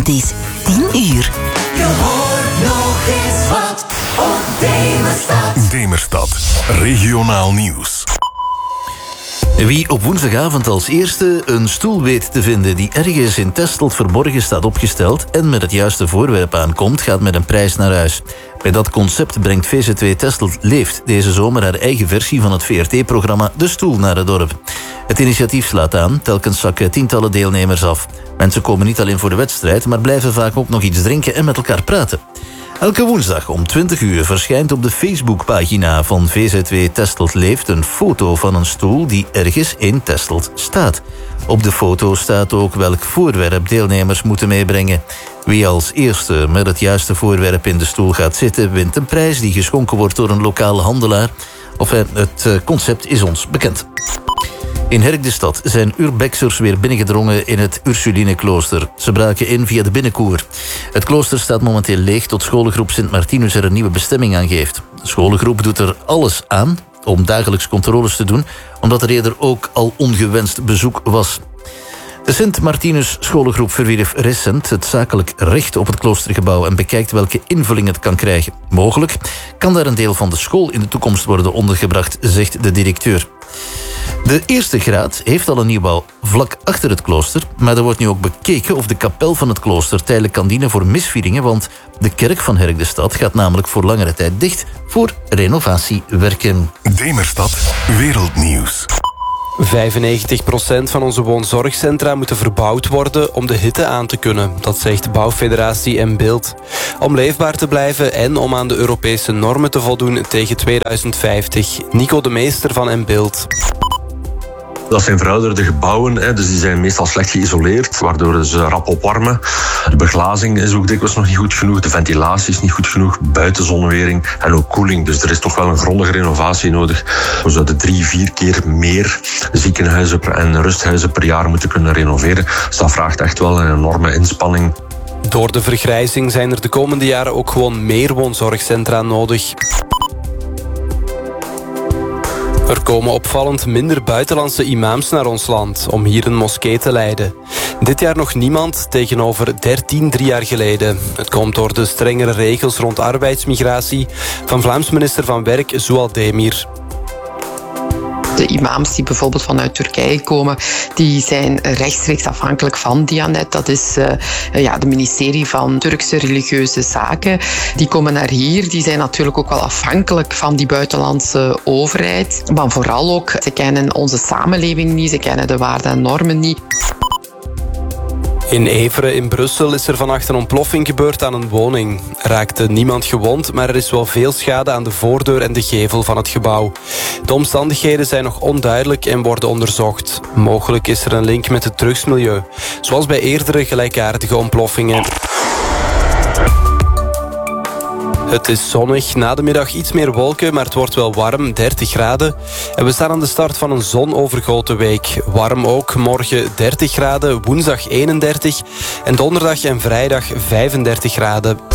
Het is 10 uur. Je hoort nog eens wat op Demerstad. Demerstad, regionaal nieuws. Wie op woensdagavond als eerste een stoel weet te vinden die ergens in Testelt verborgen staat opgesteld en met het juiste voorwerp aankomt, gaat met een prijs naar huis. Bij dat concept brengt VZ2 Testelt Leeft deze zomer haar eigen versie van het VRT-programma De Stoel naar het dorp. Het initiatief slaat aan, telkens zakken tientallen deelnemers af. Mensen komen niet alleen voor de wedstrijd, maar blijven vaak ook nog iets drinken en met elkaar praten. Elke woensdag om 20 uur verschijnt op de Facebookpagina van VZ2 Testelt Leeft een foto van een stoel die ergens in Testelt staat. Op de foto staat ook welk voorwerp deelnemers moeten meebrengen. Wie als eerste met het juiste voorwerp in de stoel gaat zitten, wint een prijs die geschonken wordt door een lokale handelaar. Het concept is ons bekend. In Herk-de-Stad zijn urbexers weer binnengedrongen in het Ursulineklooster. Ze braken in via de binnenkoer. Het klooster staat momenteel leeg tot scholengroep Sint Martinus er een nieuwe bestemming aan geeft. De scholengroep doet er alles aan om dagelijks controles te doen, omdat er eerder ook al ongewenst bezoek was. De Sint Martinus scholengroep verwierf recent het zakelijk recht op het kloostergebouw en bekijkt welke invulling het kan krijgen. Mogelijk kan daar een deel van de school in de toekomst worden ondergebracht, zegt de directeur. De eerste graad heeft al een nieuwbouw vlak achter het klooster, maar er wordt nu ook bekeken of de kapel van het klooster tijdelijk kan dienen voor misvieringen, want de kerk van Herk-de-Stad gaat namelijk voor langere tijd dicht voor renovatiewerken. Demerstad, wereldnieuws. 95% van onze woonzorgcentra moeten verbouwd worden om de hitte aan te kunnen. Dat zegt de Bouwfederatie Mbilt. Om leefbaar te blijven en om aan de Europese normen te voldoen tegen 2050. Nico de Meester van Mbilt. Dat zijn verouderde gebouwen, dus die zijn meestal slecht geïsoleerd, waardoor ze rap opwarmen. De beglazing is ook dikwijls nog niet goed genoeg, de ventilatie is niet goed genoeg, buitenzonnewering en ook koeling. Dus er is toch wel een grondige renovatie nodig. We zouden 3-4 keer meer ziekenhuizen en rusthuizen per jaar moeten kunnen renoveren. Dus dat vraagt echt wel een enorme inspanning. Door de vergrijzing zijn er de komende jaren ook gewoon meer woonzorgcentra nodig. Er komen opvallend minder buitenlandse imams naar ons land om hier een moskee te leiden. Dit jaar nog niemand, tegenover 3 jaar geleden. Het komt door de strengere regels rond arbeidsmigratie van Vlaams minister van Werk Zoual Demir. De imams die bijvoorbeeld vanuit Turkije komen, die zijn rechtstreeks afhankelijk van Dianet. Dat is het ministerie van Turkse religieuze zaken. Die komen naar hier. Die zijn natuurlijk ook wel afhankelijk van die buitenlandse overheid. Maar vooral ook, ze kennen onze samenleving niet, ze kennen de waarden en normen niet. In Everen in Brussel is er vannacht een ontploffing gebeurd aan een woning. Er raakte niemand gewond, maar er is wel veel schade aan de voordeur en de gevel van het gebouw. De omstandigheden zijn nog onduidelijk en worden onderzocht. Mogelijk is er een link met het drugsmilieu, zoals bij eerdere gelijkaardige ontploffingen. Het is zonnig, na de middag iets meer wolken, maar het wordt wel warm, 30 graden. En we staan aan de start van een zonovergoten week. Warm ook, morgen 30 graden, woensdag 31 en donderdag en vrijdag 35 graden.